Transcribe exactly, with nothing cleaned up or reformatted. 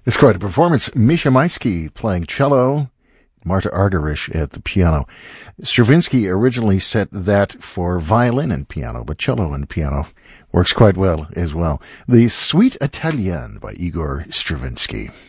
It's quite a performance. Misha Maisky playing cello, Marta Argerich at the piano. Stravinsky originally set that for violin and piano, but cello and piano works quite well as well. The Suite Italienne by Igor Stravinsky.